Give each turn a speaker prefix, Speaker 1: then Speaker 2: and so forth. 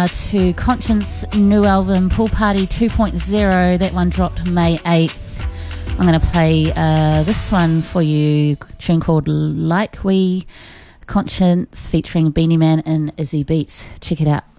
Speaker 1: now to Conscience new album Pool Party 2.0. That one dropped May 8th. I'm going to play this one for you, a tune called Like We, Conscience featuring Beanie Man and Izzy Beats. Check it out.